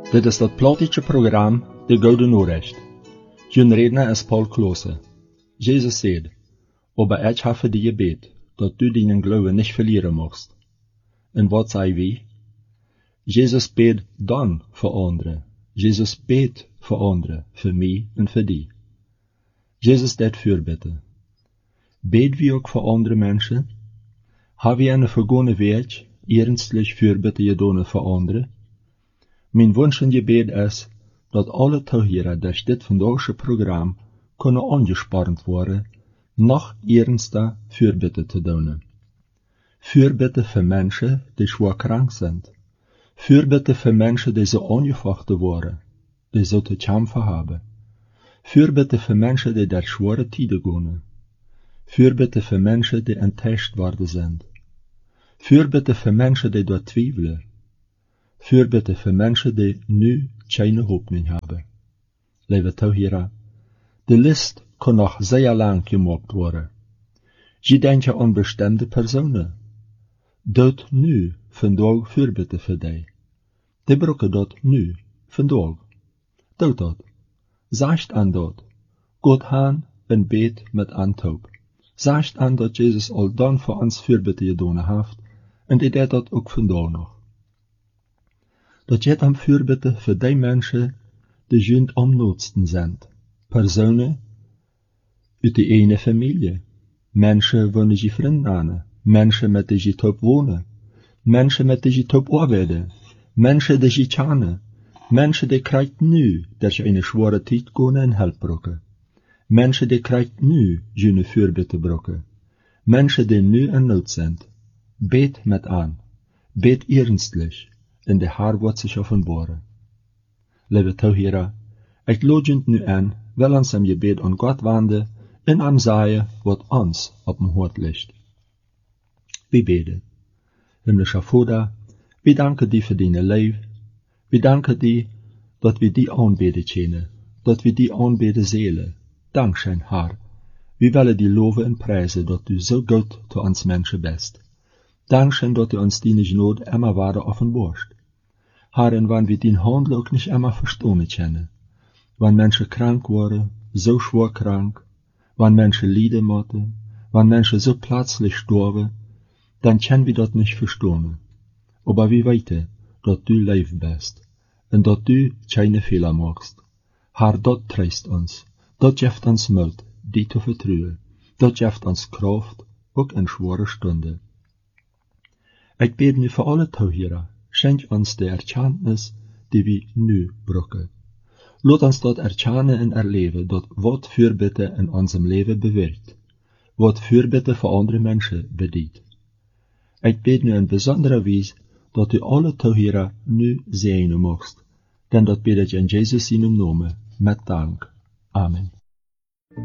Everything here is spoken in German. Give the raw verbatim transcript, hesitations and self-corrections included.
Dit is dat platische program, De Gouden Noorrecht. Jun redner is Paul Klose. Jesus said, aber ich habe dir gebet, dass du deinen Glauben nicht verlieren musst. Und was sei wie? Jesus bet dann für andere. Jesus bet für andere, für mich und für die. Jesus det Fürbitte. Bet wie auch für andere Menschen? Haben wir eine vergangene Weg, ernstlich Fürbitte gedaan für andere? Mijn wunsch en gebed is, dat alle Zuhörer durch dit vandaagse Programm kunnen angespannt worden, noch ernster Fürbitte zu doen. Fürbitte für Menschen, die schwer krank sind. Fürbitte für Menschen, die so angefochten worden, die so zu kämpfen haben. Fürbitte für Menschen, die durch schwere Tiden gehen. Fürbitte für Menschen, die enttäuscht worden sind. Fürbitte für Menschen, die dort zweifeln. Fürbitte für Menschen, die nu keine Hoffnung haben. Liebe Zuhörer, die List kann noch sehr lang gemacht werden. Sie denken an bestimmte Personen. Dort nu vandaag Fürbitte für dich. Die brauchen dort nu vandaag. Doe dat. Sagt an dort. Gott han en bet mit Antop. Sagt an dat Jesus al dan voor ons Fürbitte gedaan heeft, en die deed dat ook vandaag nog. Dat je am Fürbitte für die Menschen, die jünd am notsten sind. Personen uit die ene Familie. Menschen, wo je vrienden aan. Menschen, met die je top wonen. Menschen, met die je top arbeiden. Menschen, die je kennen. Menschen, die krijgt nu, dat je eine schwere tijd gaan en help brokken. Menschen, die krijgt nu, jene Fürbitte brokken. Menschen, die nu in nood zijn. Bet met aan. Bet ernstlich. In de haar wordt zich offenbaren. Lieve Zuhörer, ik lood je nu aan, wel ons am gebed an Gott wende, en am sagen, wat ons op dem Hort ligt. Wir beten. Himmlischer Vater, wir danken dir für deine Liebe. Wir danken dir, dass wir die anbeten können, dass wir die anbeten Seele. Dankeschön, Herr. Wir wollen dir loben und preisen, dass du so gut zu uns Menschen bist. Dankeschön, dass du uns deine Gnade immer weiter offenbarst. Herr, und wenn wir dein Handel auch nicht immer verstehen können, wenn Menschen krank waren, so schwer krank, wenn Menschen leiden mussten, wenn Menschen so plötzlich sterben, dann können wir das nicht verstehen. Aber wir wissen, dass du live bist, und dass du keine Fehler machst. Herr, das tröst uns, das gibt uns Mut, dir zu vertrauen, das gibt uns Kraft, auch in schweren Stunden. Ich bete nu für alle Zuhörer, schenk uns die Erkenntnis, die wir nu brauchen. Laat uns dort erkennen und erleben, dass was Fürbitte in unserem Leben bewirkt, was Fürbitte für andere Menschen bedeutet. Ich bete nu in besonderer Weise, dass du alle Zuhörer nu segnen magst, denn das bete ich in Jesus seinem Namen, mit Dank. Amen.